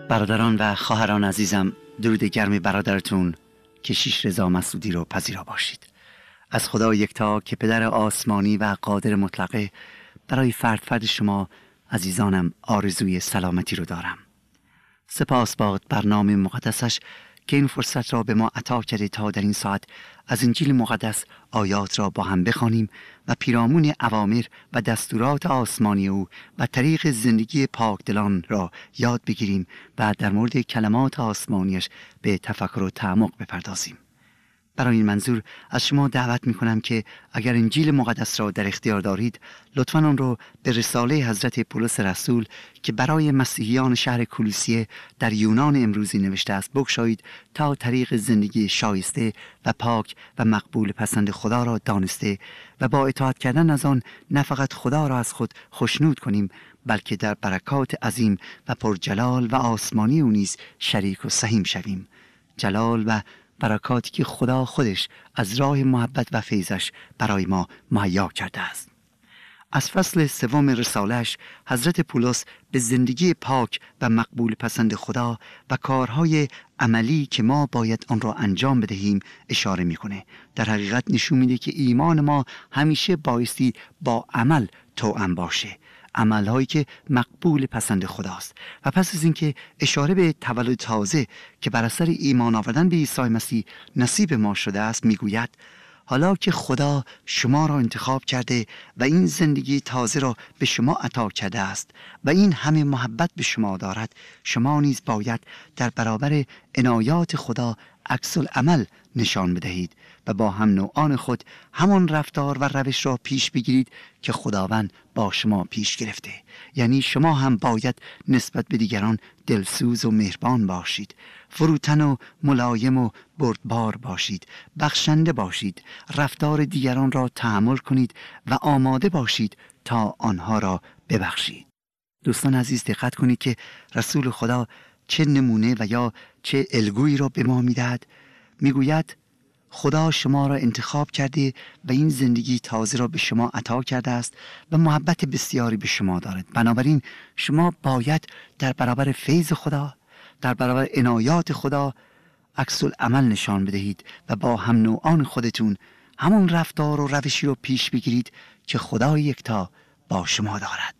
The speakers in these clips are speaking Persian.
برادران و خواهران عزیزم، درود گرم برادرتون کشیش رضا مسعودی رو پذیرا باشید. از خدا یکتا که پدر آسمانی و قادر مطلقه برای فرد شما عزیزانم آرزوی سلامتی رو دارم. سپاس باد برنامه مقدسش که این فرصت را به ما عطا کرده تا در این ساعت از انجیل مقدس آیات را با هم بخوانیم و پیرامون اوامر و دستورات آسمانی او و طریق زندگی پاکدلان را یاد بگیریم و در مورد کلمات آسمانیش به تفکر و تعمق بپردازیم. برای این منظور از شما دعوت می کنم که اگر انجیل مقدس را در اختیار دارید لطفاً آن را به رساله حضرت پولس رسول که برای مسیحیان شهر کولوسیه در یونان امروزی نوشته است بگشایید تا طریق زندگی شایسته و پاک و مقبول پسند خدا را دانسته و با اطاعت کردن از آن نه فقط خدا را از خود خوشنود کنیم بلکه در برکات عظیم و پرجلال و آسمانی او نیز شریک و سهیم شویم. جلال و برکاتی که خدا خودش از راه محبت و فیضش برای ما مهیا کرده است. از فصل سوم رساله‌اش حضرت پولس به زندگی پاک و مقبول پسند خدا و کارهای عملی که ما باید آن را انجام بدهیم اشاره میکنه. در حقیقت نشون میده که ایمان ما همیشه بایستی با عمل توأم باشه، عملهایی که مقبول پسند خداست. و پس از اینکه اشاره به تولد تازه که بر اثر ایمان آوردن به عیسی مسیح نصیب ما شده است میگوید حالا که خدا شما را انتخاب کرده و این زندگی تازه را به شما عطا کرده است و این همه محبت به شما دارد، شما نیز باید در برابر عنایات خدا عکس العمل نشان بدهید و با هم نوعان خود همان رفتار و روش را پیش بگیرید که خداوند با شما پیش گرفته. یعنی شما هم باید نسبت به دیگران دلسوز و مهربان باشید، فروتن و ملایم و بردبار باشید، بخشنده باشید، رفتار دیگران را تحمل کنید و آماده باشید تا آنها را ببخشید. دوستان عزیز دقت کنید که رسول خدا چه نمونه و یا چه الگویی را به ما میدهد. میگوید خدا شما را انتخاب کرده و این زندگی تازه را به شما عطا کرده است و محبت بسیاری به شما دارد. بنابراین شما باید در برابر فیض خدا، در برابر عنایات خدا عکس العمل نشان بدهید و با هم نوعان خودتون همون رفتار و روشی رو پیش بگیرید که خدا یکتا با شما دارد.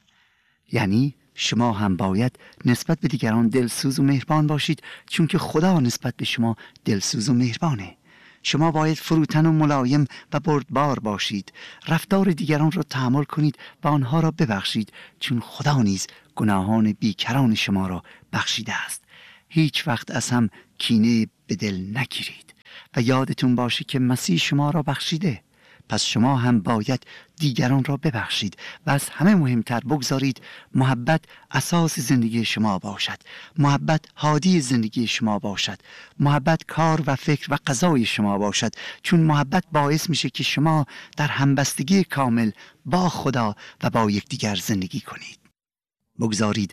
یعنی شما هم باید نسبت به دیگران دلسوز و مهربان باشید چون که خدا نسبت به شما دلسوز و مهربانه. شما باید فروتن و ملایم و بردبار باشید، رفتار دیگران را تحمل کنید و آنها را ببخشید چون خدا نیز گناهان بیکران شما را بخشیده است. هیچ وقت از هم کینه به دل نگیرید و یادتون باشه که مسیح شما را بخشیده. پس شما هم باید دیگران را ببخشید و از همه مهمتر بگذارید محبت اساس زندگی شما باشد، محبت هادی زندگی شما باشد، محبت کار و فکر و قضای شما باشد، چون محبت باعث میشه که شما در همبستگی کامل با خدا و با یکدیگر زندگی کنید. بگذارید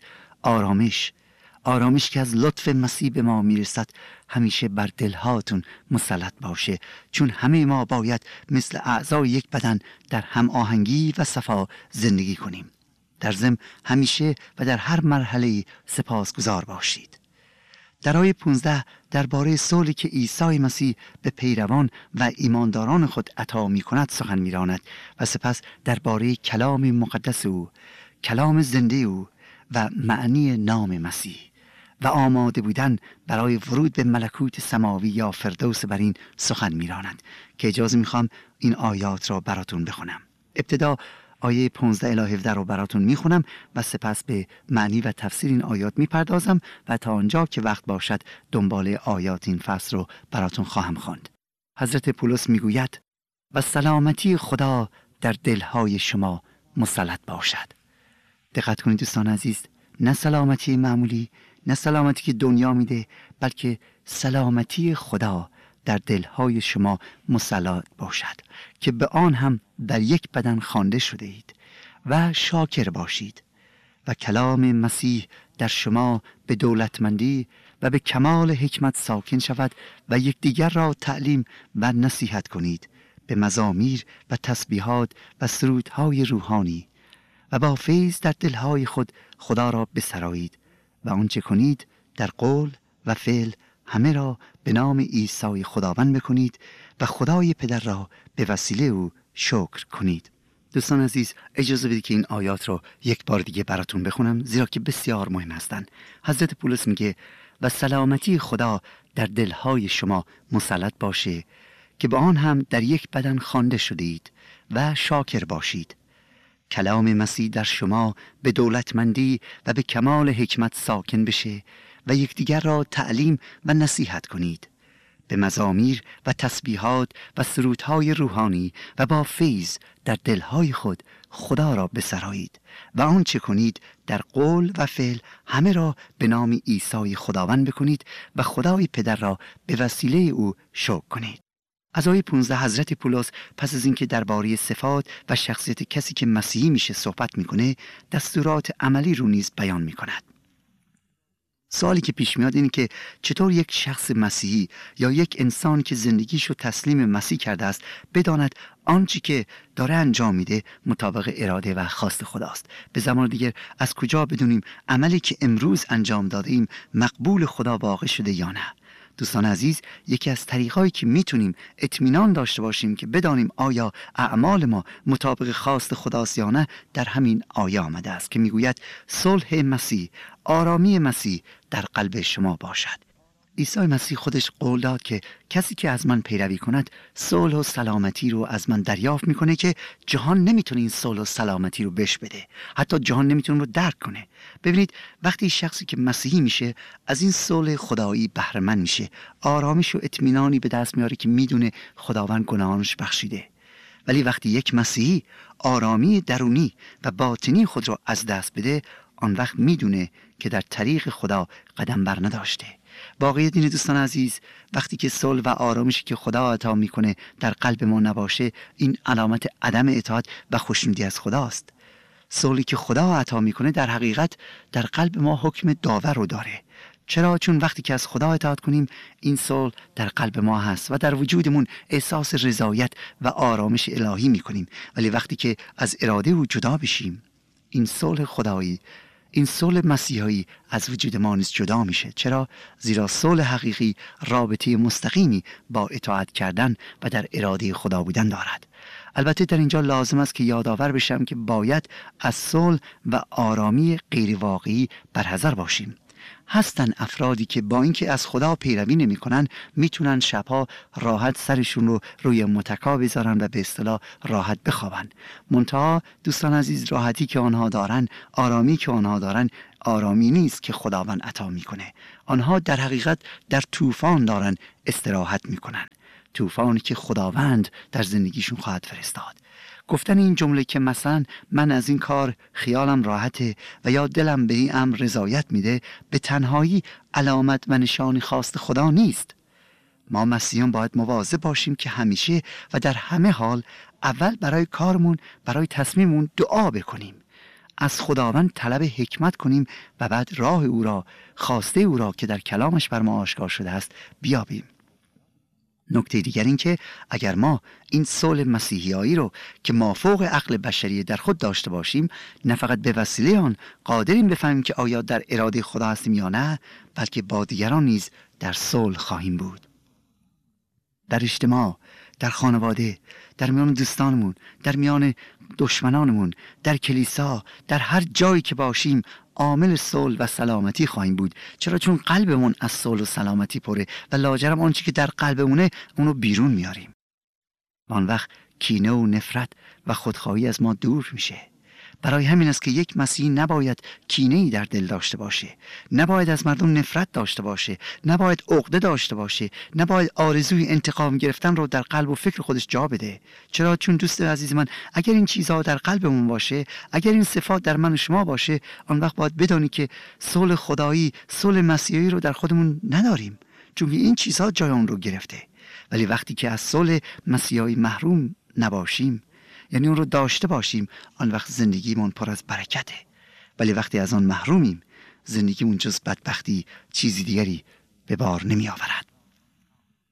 آرامش که از لطف مسیح به ما میرسد همیشه بر دلهاتون مسلط باشه، چون همه ما باید مثل اعضای یک بدن در هم آهنگی و صفا زندگی کنیم. در ضمن همیشه و در هر مرحله سپاسگزار باشید. در آیه 15 درباره صلحی که عیسی مسیح به پیروان و ایمانداران خود عطا می کند سخن می راند و سپس درباره کلام مقدس او، کلام زنده او و معنی نام مسیح و آماده بودن برای ورود به ملکوت سماوی یا فردوس برین سخن می‌راند که اجازه می‌خوام این آیات را براتون بخونم. ابتدا آیه 15 الی 17 رو براتون می‌خونم و سپس به معنی و تفسیر این آیات می‌پردازم و تا آنجا که وقت باشد دنبال آیات این فصل رو براتون خواهم خواند. حضرت پولس میگوید و سلامتی خدا در دل‌های شما مسلط باشد. دقت کنید دوستان عزیز، نه سلامتی معمولی، نه سلامتی که دنیا میده، بلکه سلامتی خدا در دلهای شما مسلط باشد که به آن هم در یک بدن خوانده شده اید و شاکر باشید و کلام مسیح در شما به دولتمندی و به کمال حکمت ساکن شود و یکدیگر را تعلیم و نصیحت کنید به مزامیر و تسبیحات و سرودهای روحانی و با فیض در دلهای خود خدا را بسرایید و آنچه کنید در قول و فعل همه را به نام عیسی خداوند بکنید و خدای پدر را به وسیله او شکر کنید. دوستان عزیز، اجازه بدید که این آیات رو یک بار دیگه براتون بخونم، زیرا که بسیار مهم هستند. حضرت پولس میگه و سلامتی خدا در دلهای شما مسلط باشه که با آن هم در یک بدن خوانده شدید و شاکر باشید. کلام مسیح در شما به دولتمندی و به کمال حکمت ساکن بشه و یکدیگر را تعلیم و نصیحت کنید. به مزامیر و تسبیحات و سرودهای روحانی و با فیض در دلهای خود خدا را بسرایید و آنچه کنید در قول و فعل همه را به نام عیسی خداوند بکنید و خدای پدر را به وسیله او شکر کنید. از آیه 15 حضرت پولس پس از اینکه درباره صفات و شخصیت کسی که مسیحی میشه صحبت میکنه، دستورات عملی رو نیز بیان میکند. سوالی که پیش میاد اینه که چطور یک شخص مسیحی یا یک انسان که زندگیشو تسلیم مسیح کرده است بداند آنچه که داره انجام میده مطابق اراده و خواست خداست. به زمان دیگر از کجا بدونیم عملی که امروز انجام دادیم مقبول خدا واقع شده یا نه؟ دوستان عزیز، یکی از طریقایی که میتونیم اطمینان داشته باشیم که بدانیم آیا اعمال ما مطابق خواست خداست یا نه در همین آیه آمده است که میگوید صلح مسیح، آرامی مسیح در قلب شما باشد. عیسی مسیح خودش قول داد که کسی که از من پیروی کند صلح و سلامتی رو از من دریافت میکنه که جهان نمیتونه این صلح و سلامتی رو بهش بده، حتی جهان نمیتونه رو درک کنه. ببینید وقتی شخصی که مسیحی میشه از این صلح خدایی بهره مند میشه، آرامش و اطمینانی به دست میاره که میدونه خداوند گناهانش بخشیده. ولی وقتی یک مسیحی آرامی درونی و باطنی خود را از دست بده، آن وقت میدونه که در طریق خدا قدم بر نداشته. واقعیت اینه دوستان عزیز، وقتی که صلح و آرامشی که خدا عطا میکنه در قلب ما نباشه، این علامت عدم اطاعت و خوشنودی از خداست. صلحی که خدا عطا میکنه در حقیقت در قلب ما حکم داور رو داره. چرا؟ چون وقتی که از خدا اطاعت کنیم این صلح در قلب ما هست و در وجودمون احساس رضایت و آرامش الهی میکنیم. ولی وقتی که از اراده او جدا بشیم، این صلح خدایی، این صلح مسیحایی از وجود ما نیز جدا میشه. چرا؟ زیرا صلح حقیقی رابطه مستقیمی با اطاعت کردن و در اراده خدا بودن دارد. البته در اینجا لازم است که یادآور بشم که باید از صلح و آرامی غیر واقعی برحذر باشیم. هستن افرادی که با اینکه از خدا پیروی نمی‌کنن میتونن شبها راحت سرشون رو روی متکا بذارن و به اصطلاح راحت بخوابن. منتها دوستان عزیز، راحتی که آنها دارن، آرامی که آنها دارن، آرامی نیست که خداوند عطا میکنه. آنها در حقیقت در طوفان دارن استراحت میکنن، طوفانی که خداوند در زندگیشون خواهد فرستاد. گفتن این جمله که مثلا من از این کار خیالم راحته و یا دلم به این امر رضایت میده، به تنهایی علامت و نشانی خواست خدا نیست. ما مسیحیان باید مواظب باشیم که همیشه و در همه حال اول برای کارمون، برای تصمیممون دعا بکنیم، از خداوند طلب حکمت کنیم و بعد راه او را، خواسته او را که در کلامش بر ما آشکار شده است بیابیم. نکته دیگر این که اگر ما این صلح مسیحیایی رو که مافوق عقل بشری در خود داشته باشیم، نه فقط به وسیله آن قادریم بفهمیم که آیا در اراده خدا هستیم یا نه، بلکه با دیگران نیز در صلح خواهیم بود. در اجتماع، در خانواده، در میان دوستانمون، در میان دشمنانمون، در کلیسا، در هر جایی که باشیم عامل صلح و سلامتی خواهیم بود. چرا؟ چون قلبمون از صلح و سلامتی پره و لاجرم آنچه که در قلبمونه اونو بیرون میاریم. آن وقت کینه و نفرت و خودخواهی از ما دور میشه. برای همین است که یک مسیحی نباید کینه‌ای در دل داشته باشه، نباید از مردم نفرت داشته باشه، نباید عقده داشته باشه، نباید آرزوی انتقام گرفتن رو در قلب و فکر خودش جا بده. چرا؟ چون دوست عزیز من، اگر این چیزها در قلبمون باشه، اگر این صفات در من و شما باشه، آن وقت باید بدونی که صلح خدایی، صلح مسیحی رو در خودمون نداریم، چون این چیزها جای اون رو گرفته. ولی وقتی که از صلح مسیحی محروم نباشیم، یعنی اون رو داشته باشیم، آن وقت زندگیمون پر از برکته. ولی وقتی از آن محرومیم، زندگیمون جز بدبختی چیزی دیگری به بار نمی آورد.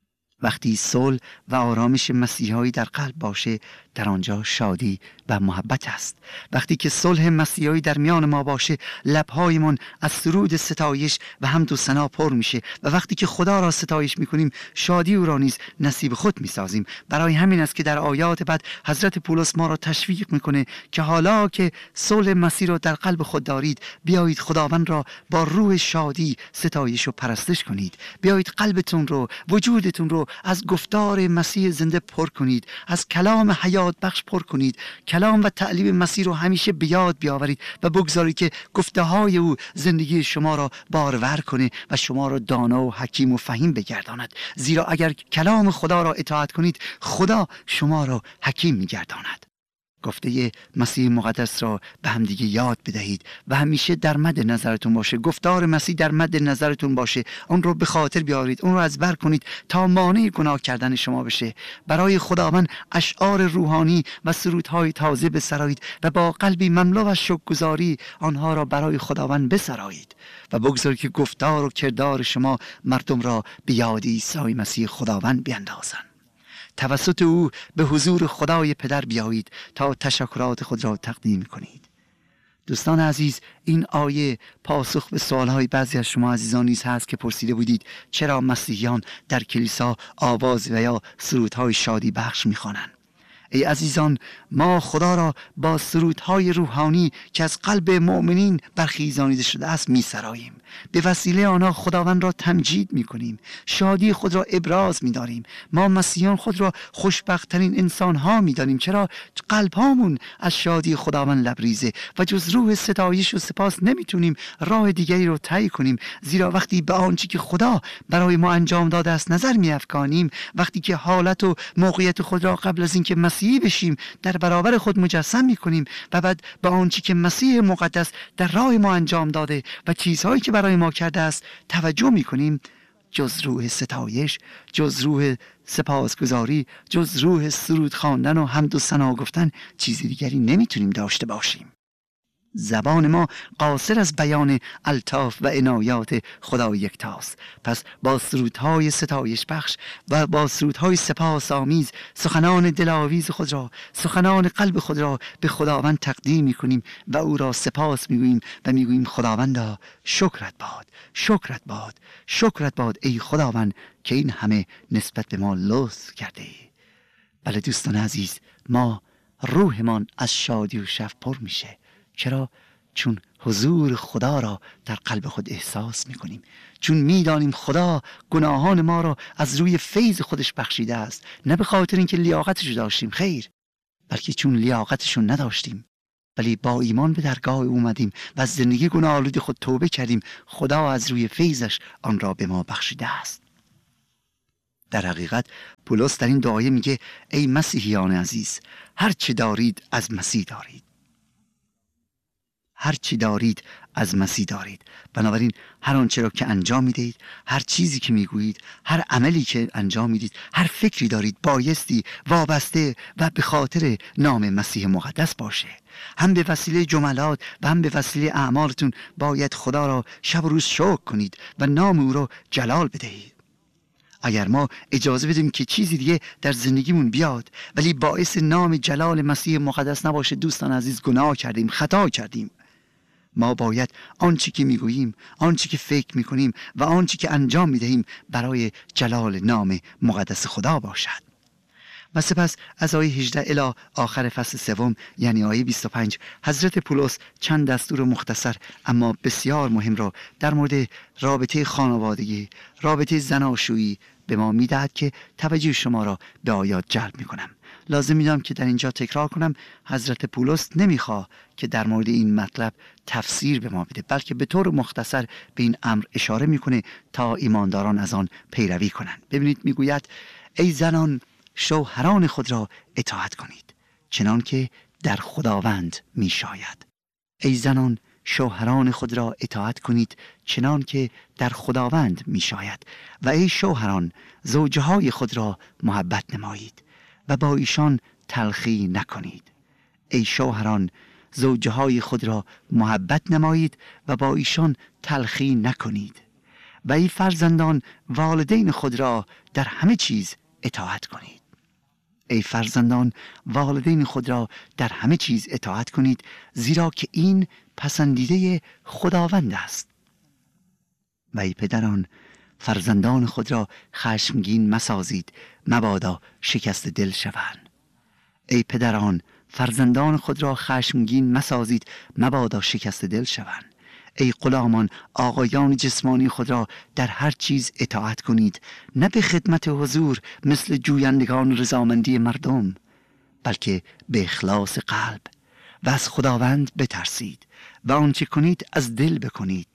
وقتی صلح و آرامش مسیحایی در قلب باشه، در آنجا شادی و محبت است. وقتی که صلح مسیحایی در میان ما باشه، لب‌هایمان از سرود ستایش و حمد و ثنا پر میشه و وقتی که خدا را ستایش میکنیم، شادی او را نیز نصیب خود میسازیم. برای همین است که در آیات بعد حضرت پولس ما را تشویق میکنه که حالا که صلح مسیح را در قلب خود دارید، بیایید خداوند را با روح شادی ستایش و پرستش کنید. بیایید قلبتون رو، وجودتون رو از گفتار مسیح زنده پر کنید، از کلام حیات بخش پر کنید. کلام و تعلیم مسیح رو همیشه به یاد بیاورید و بگذارید که گفته های او زندگی شما را بارور کنه و شما را دانا و حکیم و فهیم بگرداند. زیرا اگر کلام خدا را اطاعت کنید، خدا شما را حکیم میگرداند. گفته مسیح مقدس را به هم دیگه یاد بدهید و همیشه در مد نظرتون باشه. گفتار مسیح در مد نظرتون باشه. اون رو به خاطر بیارید، اون رو از بر کنید تا مانع گناه کردن شما بشه. برای خداوند اشعار روحانی و سرودهای تازه بسرایید و با قلبی مملو از شکرگزاری آنها را برای خداوند بسرایید و بگذارید که گفتار و کردار شما مردم را به یاد عیسی مسیح خداوند بیندازند. توسط او به حضور خدای پدر بیایید تا تشکرات خود را تقدیم کنید. دوستان عزیز، این آیه پاسخ به سوالهای بعضی از شما عزیزان نیز هست که پرسیده بودید چرا مسیحیان در کلیسا آواز و یا سرودهای شادی بخش می‌خوانند. ای عزیزان، ما خدا را با سرودهای روحانی که از قلب مؤمنین برخیزانیده شده است می‌سراییم. به وسیله آنها خداوند را تمجید می‌کنیم، شادی خود را ابراز می‌داریم. ما مسیحیان خود را خوشبخت‌ترین انسان‌ها می‌دانیم، چرا قلب‌هامون از شادی خداوند لبریزه و جز روح ستایش و سپاس نمی‌تونیم راه دیگری رو طی کنیم. زیرا وقتی به آنچه که خدا برای ما انجام داده است نظر می‌افکانیم، وقتی که حالت و موقعیت خود را قبل از اینکه مسیحی بشیم در برابر خود مجسم می‌کنیم و بعد به آنچه که مسیح مقدس در راه ما انجام داده و چیزهایی که برای ما کرده است توجه می‌کنیم، جز روح ستایش، جز روح سپاسگزاری، جز روح سرود خواندن و حمد و ثنا گفتن چیزی دیگری نمیتونیم داشته باشیم. زبان ما قاصر از بیان الطاف و عنایات خدا یکتاست. پس با سرودهای ستایش بخش و با سرودهای سپاس آمیز سخنان دلاویز خود را، سخنان قلب خود را به خداوند تقدیم می‌کنیم و او را سپاس می‌گوییم و می‌گوییم خداوندا شکرت باد، شکرت باد، شکرت باد ای خداوند که این همه نسبت به ما لطف کرده ای. بله دوستان عزیز، ما روحمان از شادی و شف پر میشه. چرا؟ چون حضور خدا را در قلب خود احساس میکنیم، چون میدانیم خدا گناهان ما را از روی فیض خودش بخشیده است، نه به خاطر اینکه لیاقتش داشتیم، خیر، بلکه چون لیاقتش نداشتیم ولی با ایمان به درگاه اومدیم و از زندگی گناه آلود خود توبه کردیم، خدا از روی فیضش آن را به ما بخشیده است. در حقیقت پولس در این دعایه میگه ای مسیحیان عزیز، هر چه دارید از مسیح دارید، هر چی دارید از مسیح دارید. بنابراین هر آنچه را که انجام میدهید، هر چیزی که میگویید، هر عملی که انجام میدید، هر فکری دارید بایستی وابسته و به خاطر نام مسیح مقدس باشه. هم به وسیله جملات و هم به وسیله اعمالتون باید خدا را شب و روز شکر کنید و نام او را جلال بدهید. اگر ما اجازه بدیم که چیزی دیگه در زندگیمون بیاد ولی باعث نام جلال مسیح مقدس نباشه، دوستان عزیز، گناه کردیم، خطا کردیم. ما باید آنچه که میگوییم، آنچه که فکر میکنیم و آنچه که انجام میدهیم برای جلال نام مقدس خدا باشد. و سپس از آیه 18 الی آخر فصل 3 یعنی آیه 25 حضرت پولس چند دستور مختصر اما بسیار مهم را در مورد رابطه خانوادگی، رابطه زناشویی به ما میدهد که توجه شما را به آیات جلب میکنم. لازم میدونم که در اینجا تکرار کنم، حضرت پولس نمیخواد که در مورد این مطلب تفسیر به ما بده، بلکه به طور مختصر به این امر اشاره میکنه تا ایمانداران از آن پیروی کنند. ببینید میگوید ای زنان شوهران خود را اطاعت کنید چنان که در خداوند می شاید. ای زنان شوهران خود را اطاعت کنید چنان که در خداوند می شاید. و ای شوهران زوجهای خود را محبت نمایید و با ایشان تلخی نکنید. ای شوهران زوجهای خود را محبت نمایید و با ایشان تلخی نکنید. و ای فرزندان والدین خود را در همه چیز اطاعت کنید. ای فرزندان والدین خود را در همه چیز اطاعت کنید، زیرا که این پسندیده خداوند است. و ای پدران فرزندان خود را خشمگین مسازید، مبادا شکست دل شوند. ای پدران فرزندان خود را خشمگین مسازید، مبادا شکست دل شوند. ای غلامان آقایان جسمانی خود را در هر چیز اطاعت کنید، نه به خدمت حضور مثل جویندگان رضامندی مردم، بلکه به اخلاص قلب و از خداوند بترسید و آنچه کنید از دل بکنید،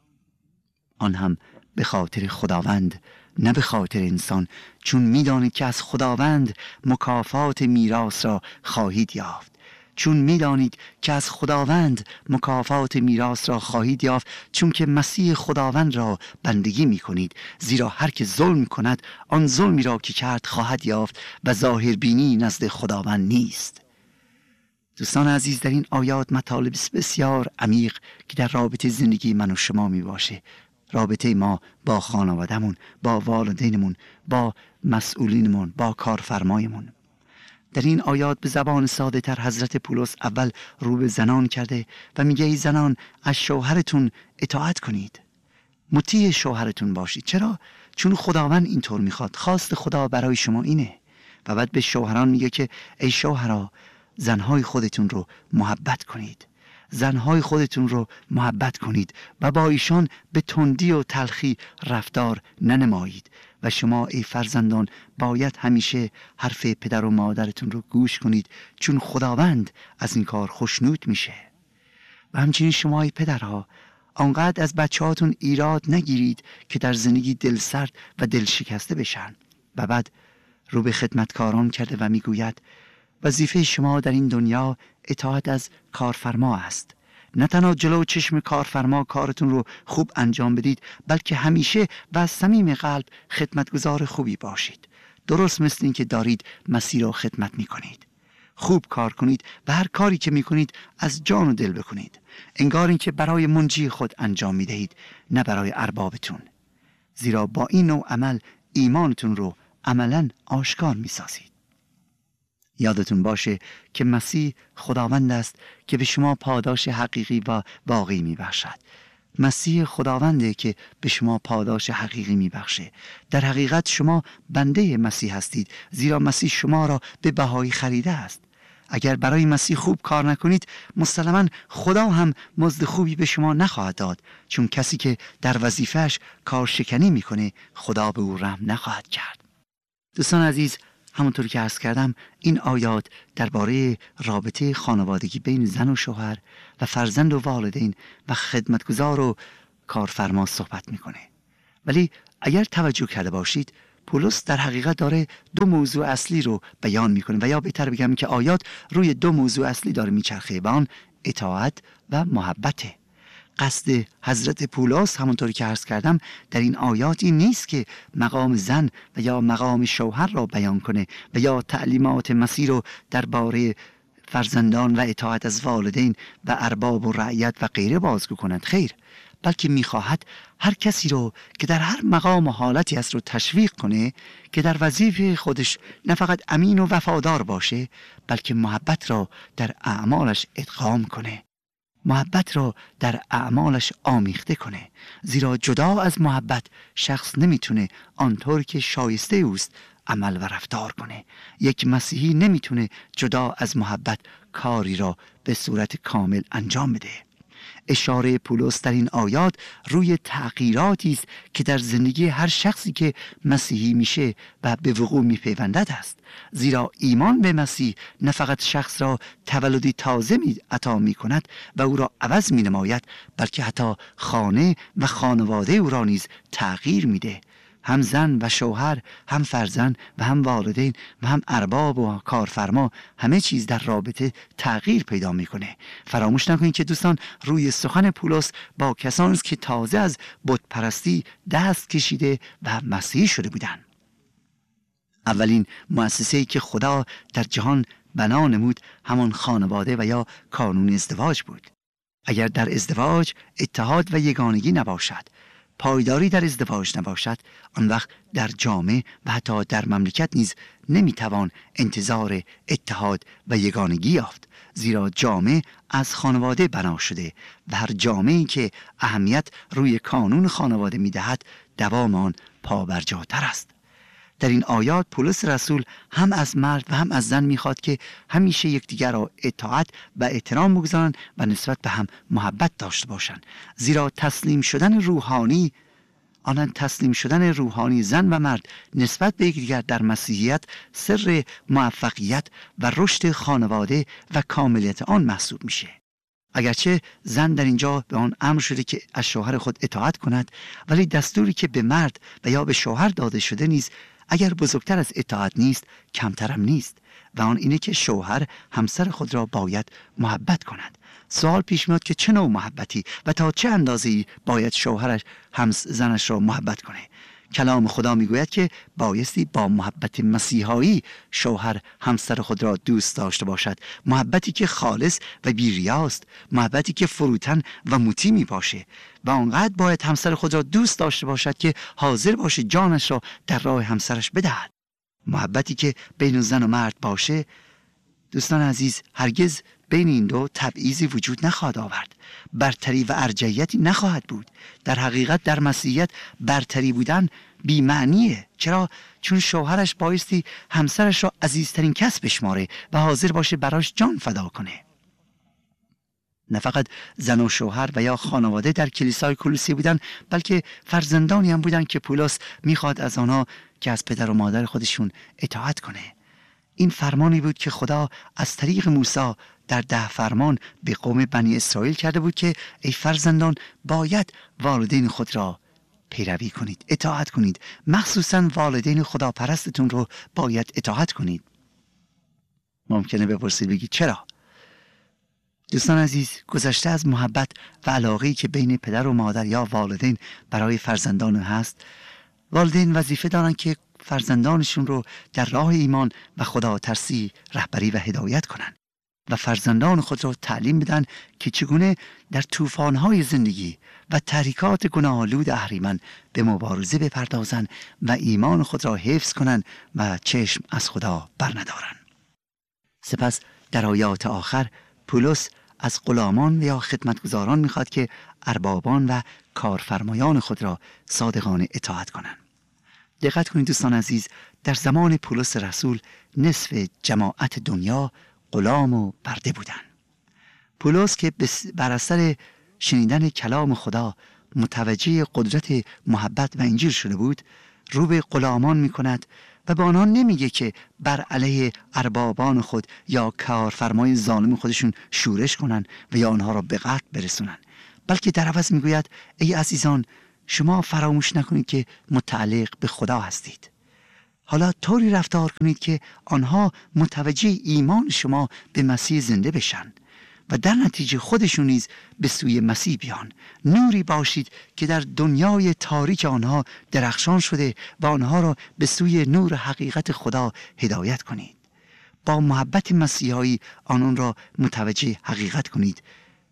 آن هم به خاطر خداوند نه به خاطر انسان، چون می‌دانید که از خداوند مکافات میراث را خواهید یافت. چون می‌دانید که از خداوند مکافات میراث را خواهید یافت، چون که مسیح خداوند را بندگی می‌کنید. زیرا هر که ظلم کند آن ظلمی را که کرد خواهد یافت و ظاهر بینی نزد خداوند نیست. دوستان عزیز، در این آیات مطالب بسیار عمیق که در رابطه زندگی من و شما میباشه، رابطه ما با خانوادهمون، با والدینمون، با مسئولینمون، با کارفرمایمون. در این آیات به زبان ساده تر حضرت پولس اول رو به زنان کرده و میگه ای زنان از شوهرتون اطاعت کنید، مطیع شوهرتون باشید. چرا؟ چون خداوند اینطور میخواد، خواست خدا برای شما اینه. و بعد به شوهران میگه که ای شوهرها زنهای خودتون رو محبت کنید، زنهای خودتون رو محبت کنید و با ایشان به تندی و تلخی رفتار ننمایید. و شما ای فرزندان باید همیشه حرف پدر و مادرتون رو گوش کنید، چون خداوند از این کار خوشنود میشه. و همچنین شما ای پدرها آنقدر از بچه‌هاتون ایراد نگیرید که در زندگی دل سرد و دل شکسته بشن. و بعد رو به خدمتکاران کرده و میگوید وظیفه شما در این دنیا اطاعت از کارفرما است. نه تنها جلو چشم کارفرما کارتون رو خوب انجام بدید، بلکه همیشه و از صمیم قلب خدمتگزار خوبی باشید. درست مثل این که دارید مسیح را خدمت میکنید. خوب کار کنید و هر کاری که میکنید از جان و دل بکنید، انگار این که برای منجی خود انجام میدهید، نه برای اربابتون. زیرا با این نوع عمل ایمانتون رو عملاً آشکار میسازید. یادتون باشه که مسیح خداوند است که به شما پاداش حقیقی و واقعی میبخشد. مسیح خداونده که به شما پاداش حقیقی میبخشه. در حقیقت شما بنده مسیح هستید، زیرا مسیح شما را به بهایی خریده است. اگر برای مسیح خوب کار نکنید، مسلماً خدا هم مزد خوبی به شما نخواهد داد، چون کسی که در وظیفه‌اش کار شکنی میکنه خدا به او رحم نخواهد کرد. دوستان عزیز، همونطور که عرض کردم این آیات درباره رابطه خانوادگی بین زن و شوهر و فرزند و والدین و خدمتگزار و کارفرما صحبت میکنه. ولی اگر توجه کرده باشید پولس در حقیقت داره دو موضوع اصلی رو بیان میکنه، و یا بهتر بگم که آیات روی دو موضوع اصلی داره میچرخه و آن اطاعت و محبته. قصد حضرت پولس همونطوری که عرض کردم در این آیات این نیست که مقام زن و یا مقام شوهر را بیان کنه و یا تعلیمات مسیح رو درباره فرزندان و اطاعت از والدین و ارباب و رعیت و غیره بازگو کنند. خیر، بلکه میخواهد هر کسی رو که در هر مقام و حالتی است رو تشویق کنه که در وظیفه خودش نه فقط امین و وفادار باشه، بلکه محبت را در اعمالش ادغام کنه، محبت را در اعمالش آمیخته کنه. زیرا جدا از محبت شخص نمیتونه آنطور که شایسته اوست عمل و رفتار کنه. یک مسیحی نمیتونه جدا از محبت کاری را به صورت کامل انجام بده. اشاره پولس در این آیات روی تغییراتی است که در زندگی هر شخصی که مسیحی میشه و به وقوع میپیوندد است. زیرا ایمان به مسیح نه فقط شخص را تولدی تازه عطا میکند و او را عوض مینماید، بلکه حتی خانه و خانواده او را نیز تغییر میده. هم زن و شوهر، هم فرزند و هم والدین و هم ارباب و کارفرما، همه چیز در رابطه تغییر پیدا میکنه. فراموش نکنید که دوستان روی سخن پولس با کسانی است که تازه از بت پرستی دست کشیده و مسیحی شده بودند. اولین مؤسسه‌ای که خدا در جهان بنا نمود همان خانواده و یا کانون ازدواج بود. اگر در ازدواج اتحاد و یگانگی نباشد، پایداری در ازدواج نباشد، آن وقت در جامعه و حتی در مملکت نیز نمیتوان انتظار اتحاد و یگانگی یافت، زیرا جامعه از خانواده بنا شده و هر جامعه‌ای که اهمیت روی کانون خانواده میدهد دوام آن پابرجاتر است. در این آیات پولس رسول هم از مرد و هم از زن میخواد که همیشه یکدیگر را اطاعت و احترام بگذارند و نسبت به هم محبت داشته باشند، زیرا تسلیم شدن روحانی زن و مرد نسبت به یکدیگر در مسیحیت سر موفقیت و رشد خانواده و کاملیت آن محسوب میشه. اگرچه زن در اینجا به آن امر شده که از شوهر خود اطاعت کند، ولی دستوری که به مرد و یا به شوهر داده شده نیز اگر بزرگتر از اطاعت نیست کمترم نیست و آن اینه که شوهر همسر خود را باید محبت کند. سوال پیش میاد که چه نوع محبتی و تا چه اندازه‌ای باید شوهرش زنش را محبت کنه؟ کلام خدا میگوید که بایستی با محبت مسیحایی شوهر همسر خود را دوست داشته باشد، محبتی که خالص و بی‌ریاست، محبتی که فروتن و مطیع می باشه و آنقدر باید همسر خود را دوست داشته باشد که حاضر باشه جانش را در راه همسرش بدهد. محبتی که بین زن و مرد باشه، دوستان عزیز، هرگز بین این دو تبعیضی وجود نخواهد آورد، برتری و ارجحیتی نخواهد بود. در حقیقت در مسیحیت برتری بودن بی معنیه. چرا؟ چون شوهرش بایستی همسرش را عزیزترین کس بشماره و حاضر باشه براش جان فدا کنه. نه فقط زن و شوهر و یا خانواده در کلیسای کولوسی بودن، بلکه فرزندانی هم بودن که پولس میخواد از آنها که از پدر و مادر خودشون اطاعت کنه. این فرمانی بود که خدا از طریق موسی در 10 فرمان به قوم بنی اسرائیل کرده بود که ای فرزندان باید والدین خود را پیروی کنید، اطاعت کنید، مخصوصا والدین خداپرستتون رو باید اطاعت کنید. ممکنه بپرسید بگید چرا؟ دوستان عزیز، گذشته از محبت و علاقه‌ای که بین پدر و مادر یا والدین برای فرزندان هست، والدین وظیفه دارن که فرزندانشون رو در راه ایمان و خدا ترسی رهبری و هدایت کنن و فرزندان خود را تعلیم بدن که چگونه در طوفان‌های زندگی و تحریکات گناه‌آلود اهریمن به مبارزه بپردازن و ایمان خود را حفظ کنن و چشم از خدا برندارن. سپس در آیات آخر پولس از غلامان و یا خدمتگزاران میخواد که اربابان و کارفرمایان خود را صادقانه اطاعت کنند. دقت کنید دوستان عزیز، در زمان پولس رسول نصف جماعت دنیا غلام و برده بودند. پولس که بر اثر شنیدن کلام خدا متوجه قدرت محبت و انجیل شده بود، رو به غلامان میکند و به آنها نمیگه که بر علیه اربابان خود یا کارفرمای ظالم خودشون شورش کنن و یا آنها را به قتل برسونن، بلکه در عوض میگوید ای عزیزان، شما فراموش نکنید که متعلق به خدا هستید. حالا طوری رفتار کنید که آنها متوجه ایمان شما به مسیح زنده بشن و در نتیجه خودشون نیز به سوی مسیح بیان. نوری باشید که در دنیای تاریک آنها درخشان شده و آنها را به سوی نور حقیقت خدا هدایت کنید. با محبت مسیحایی آنان را متوجه حقیقت کنید.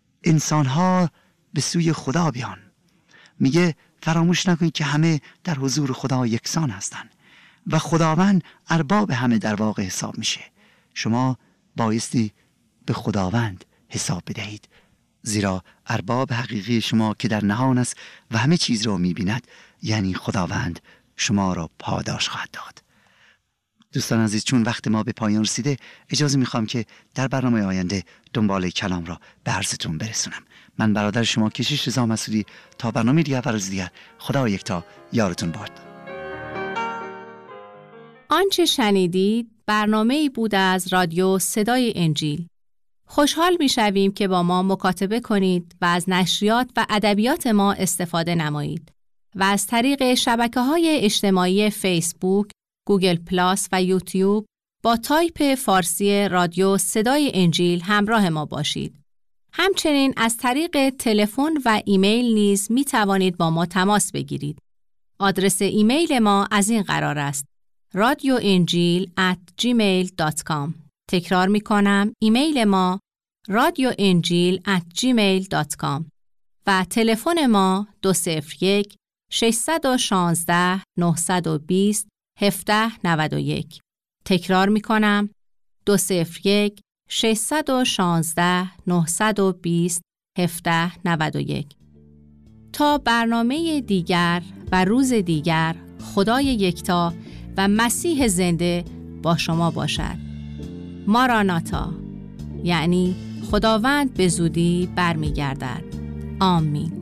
انسانها به سوی خدا بیان. میگه فراموش نکنید که همه در حضور خدا یکسان هستند و خداوند ارباب همه در واقع حساب میشه. شما بایستی به خداوند حساب بدهید، زیرا ارباب حقیقی شما که در نهان است و همه چیز را میبیند، یعنی خداوند، شما را پاداش خواهد داد. دوستان عزیز، چون وقت ما به پایان رسیده، اجازه میخوام که در برنامه آینده دنبال کلام را به عرضتون برسونم. من برادر شما کشیش رضا مسعودی، تا برنامه دیگر و روز دیگر، خدا یکتا یارتون باد. آنچه شنیدید برنامه‌ای بود از رادیو صدای انجیل. خوشحال می‌شویم که با ما مکاتبه کنید و از نشریات و ادبیات ما استفاده نمایید و از طریق شبکه‌های اجتماعی فیسبوک، گوگل پلاس و یوتیوب با تایپ فارسی رادیو صدای انجیل همراه ما باشید. همچنین از طریق تلفن و ایمیل نیز می توانید با ما تماس بگیرید. آدرس ایمیل ما از این قرار است: radioinjil@gmail.com. تکرار می کنم، ایمیل ما radioinjil@gmail.com و تلفن ما 201 616 920 1791. تکرار می کنم 201 616 920 1791. تا برنامه دیگر و روز دیگر، خدای یکتا و مسیح زنده با شما باشد. ماراناتا، یعنی خداوند به زودی برمیگردد. آمین.